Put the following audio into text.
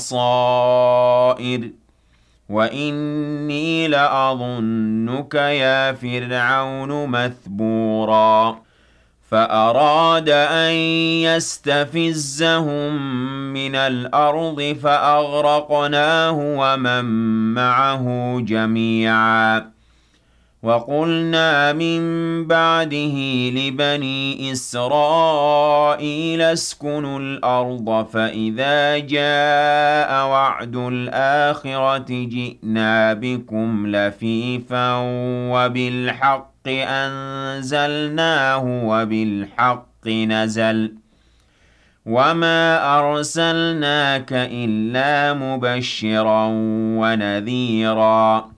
بصائر وإني لأظنك يا فرعون مثبورا فأراد أن يستفزهم من الأرض فأغرقناه ومن معه جميعا وقلنا من بعده لبني إسرائيل اسكنوا الأرض فإذا جاء وعد الآخرة جئنا بكم لفيفا وبالحق أنزلناه وبالحق نزل وما أرسلناك إلا مبشرا ونذيرا